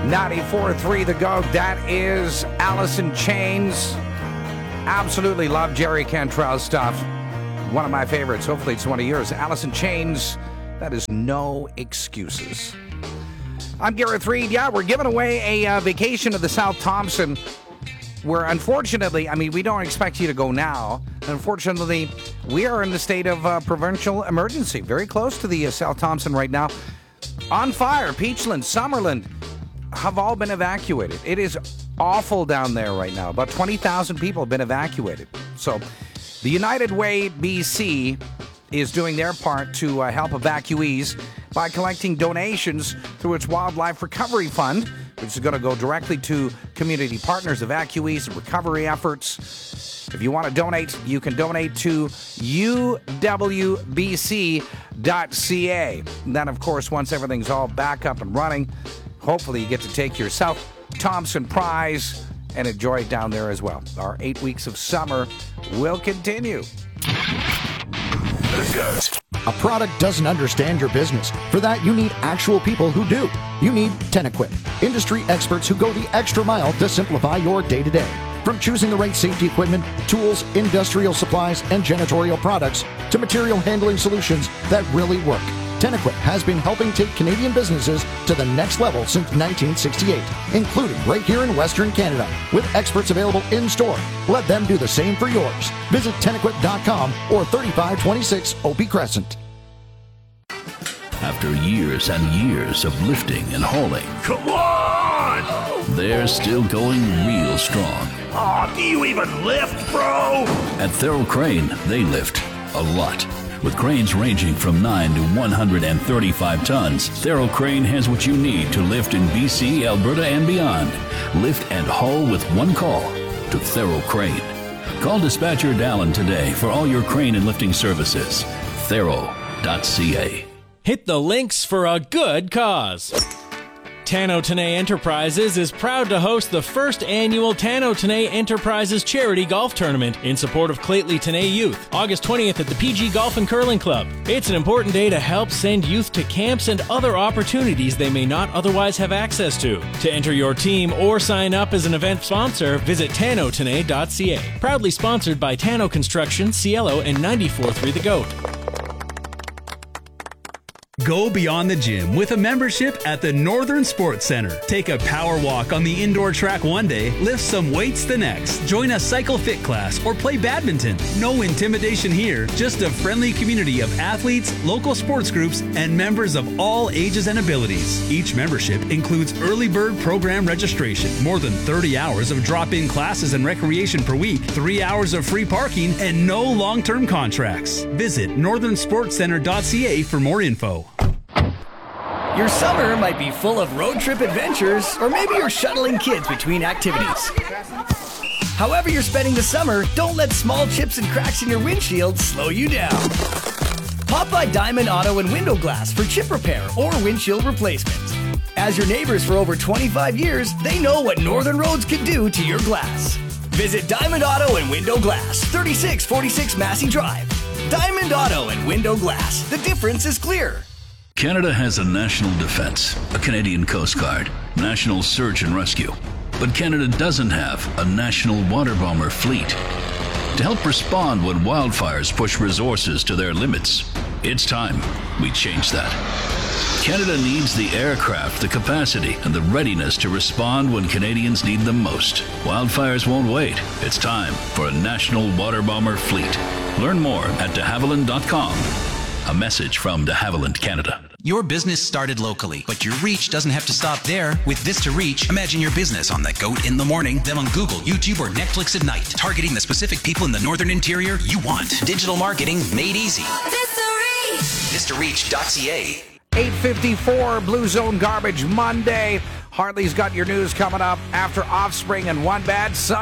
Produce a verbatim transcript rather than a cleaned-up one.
ninety-four three The Goat. That is Alice in Chains. Absolutely love Jerry Cantrell's stuff. One of my favorites. Hopefully it's one of yours. Alice in Chains. That is No Excuses. I'm Gareth Reed. Yeah, we're giving away a uh, vacation to the South Thompson, where unfortunately, I mean, we don't expect you to go now. Unfortunately, we are in the state of uh, provincial emergency, very close to the uh, South Thompson right now. On fire, Peachland, Summerland have all been evacuated. It is awful down there right now. About twenty thousand people have been evacuated. So the United Way B C is doing their part to uh, help evacuees by collecting donations through its Wildlife Recovery Fund, which is going to go directly to community partners, evacuees, and recovery efforts. If you want to donate, you can donate to u w b c dot c a. And then, of course, once everything's all back up and running, hopefully you get to take your South Thompson prize and enjoy it down there as well. Our eight weeks of summer will continue. The Goat. A product doesn't understand your business. For that, you need actual people who do. You need TenEquip, industry experts who go the extra mile to simplify your day-to-day. From choosing the right safety equipment, tools, industrial supplies, and janitorial products, to material handling solutions that really work. TenEquip has been helping take Canadian businesses to the next level since nineteen sixty-eight, including right here in Western Canada, with experts available in-store. Let them do the same for yours. Visit ten equip dot com or thirty-five twenty-six Opie Crescent. After years and years of lifting and hauling, Come on! they're still going real strong. Aw, do you even lift, bro? At Thero Crane, they lift a lot. With cranes ranging from nine to one hundred thirty-five tons, Thero Crane has what you need to lift in B C, Alberta, and beyond. Lift and haul with one call to Thero Crane. Call dispatcher Dallin today for all your crane and lifting services. thero dot c a. Hit the links for a good cause. Tano Tanay Enterprises is proud to host the first annual Tano Tanay Enterprises Charity Golf Tournament in support of Clately Tanay Youth, August twentieth at the P G Golf and Curling Club. It's an important day to help send youth to camps and other opportunities they may not otherwise have access to. To enter your team or sign up as an event sponsor, visit tano tanay dot c a. Proudly sponsored by Tano Construction, Cielo, and ninety-four three The Goat. Go beyond the gym with a membership at the Northern Sports Center. Take a power walk on the indoor track one day, lift some weights the next, join a cycle fit class, or play badminton. No intimidation here, just a friendly community of athletes, local sports groups, and members of all ages and abilities. Each membership includes early bird program registration, more than thirty hours of drop-in classes and recreation per week, three hours of free parking, and no long-term contracts. Visit northern sports center dot c a for more info. Your summer might be full of road trip adventures, or maybe you're shuttling kids between activities. However you're spending the summer, don't let small chips and cracks in your windshield slow you down. Pop by Diamond Auto and Window Glass for chip repair or windshield replacement. As your neighbors for over twenty-five years, they know what Northern Roads can do to your glass. Visit Diamond Auto and Window Glass, thirty-six forty-six Massey Drive. Diamond Auto and Window Glass. The difference is clear. Canada has a national defense, a Canadian Coast Guard, national search and rescue. But Canada doesn't have a national water bomber fleet. To help respond when wildfires push resources to their limits, it's time we change that. Canada needs the aircraft, the capacity, and the readiness to respond when Canadians need them most. Wildfires won't wait. It's time for a national water bomber fleet. Learn more at de havilland dot com. A message from de Havilland Canada. Your business started locally, but your reach doesn't have to stop there. With Vista Reach, imagine your business on The Goat in the morning, then on Google, YouTube, or Netflix at night, targeting the specific people in the northern interior you want. Digital marketing made easy. Vista Reach! vista reach dot c a. eight fifty-four Blue Zone Garbage Monday. Hartley's got your news coming up after Offspring and One Bad Son.